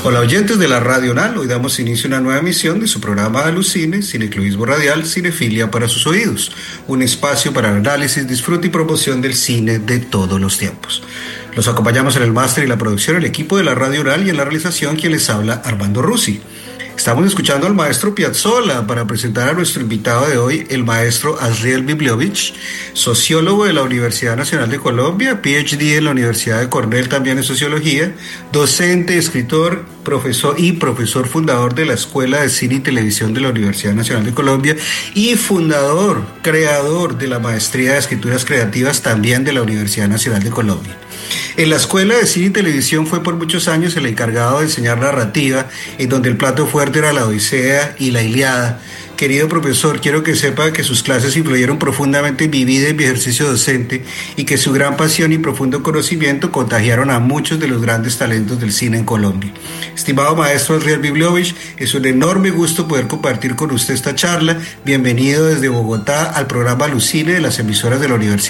Hola oyentes de la Radio UNAL, hoy damos inicio a una nueva emisión de su programa Alucine, Cineclubismo Radial, Cinefilia para sus oídos, un espacio para el análisis, disfrute y promoción del cine de todos los tiempos. Los acompañamos en el máster y la producción el equipo de la Radio UNAL y en la realización quien les habla Armando Rusi. Estamos escuchando al maestro Piazzolla para presentar a nuestro invitado de hoy, el maestro Azriel Bibliovich, sociólogo de la Universidad Nacional de Colombia, PhD en la Universidad de Cornell también en sociología, docente, escritor, profesor fundador de la Escuela de Cine y Televisión de la Universidad Nacional de Colombia y creador de la Maestría de Escrituras Creativas también de la Universidad Nacional de Colombia. En la Escuela de Cine y Televisión fue por muchos años el encargado de enseñar narrativa, en donde el plato fuerte era la Odisea y la Ilíada. Querido profesor, quiero que sepa que sus clases influyeron profundamente en mi vida y mi ejercicio docente y que su gran pasión y profundo conocimiento contagiaron a muchos de los grandes talentos del cine en Colombia. Estimado maestro Azriel Bibliovich, es un enorme gusto poder compartir con usted esta charla. Bienvenido desde Bogotá al programa Alucine de las emisoras de la Universidad